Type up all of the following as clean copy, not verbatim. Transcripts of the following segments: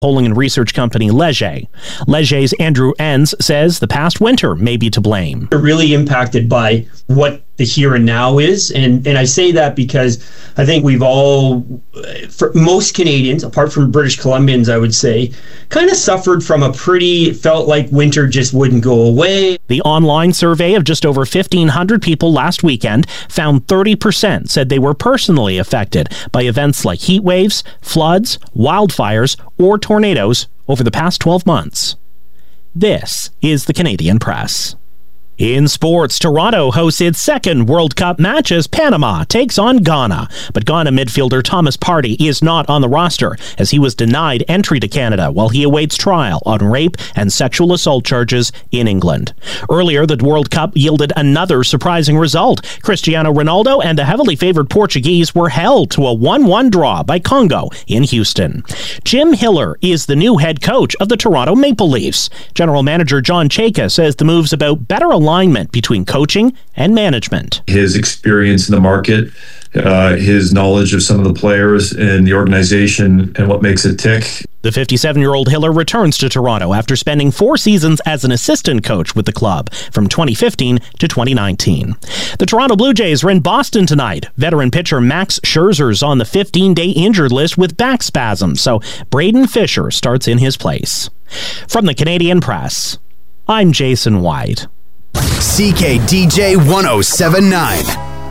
Polling and research company Leger. Leger's Andrew Enns says the past winter may be to blame. They're really impacted by what the here and now is. And I say that because I think we've all, for most Canadians, apart from British Columbians, I would say, kind of suffered from felt like winter just wouldn't go away. The online survey of just over 1,500 people last weekend found 30% said they were personally affected by events like heat waves, floods, wildfires, or tornadoes over the past 12 months. This is the Canadian Press. In sports, Toronto hosts its second World Cup match as Panama takes on Ghana. But Ghana midfielder Thomas Partey is not on the roster as he was denied entry to Canada while he awaits trial on rape and sexual assault charges in England. Earlier, the World Cup yielded another surprising result. Cristiano Ronaldo and the heavily favored Portuguese were held to a 1-1 draw by Congo in Houston. Jim Hiller is the new head coach of the Toronto Maple Leafs. General Manager John Chayka says the move's about better alignment between coaching and management. His experience in the market, his knowledge of some of the players and the organization and what makes it tick. The 57-year-old Hiller returns to Toronto after spending 4 seasons as an assistant coach with the club from 2015 to 2019. The Toronto Blue Jays are in Boston tonight. Veteran pitcher Max Scherzer's on the 15-day injured list with back spasms, so Braden Fisher starts in his place. From the Canadian Press, I'm Jason White. CKDJ 1079.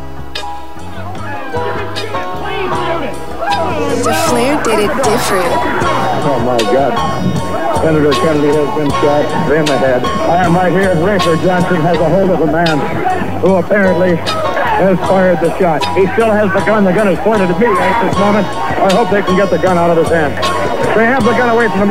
The Flair did it different. Oh my God. Senator Kennedy has been shot in the head. I am right here. Rafer Johnson has a hold of a man who apparently has fired the shot. He still has the gun. The gun is pointed at me at this moment. I hope they can get the gun out of his hand. They have the gun away from the